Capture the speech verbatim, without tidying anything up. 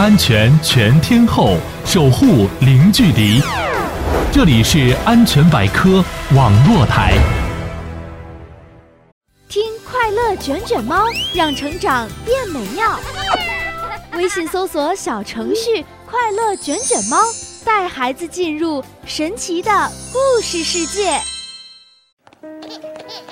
安全全天候，守护零距离。这里是安全百科网络台。 听快乐卷卷猫，让成长变美妙。微信搜索小程序快乐卷卷猫，带孩子进入神奇的故事世界。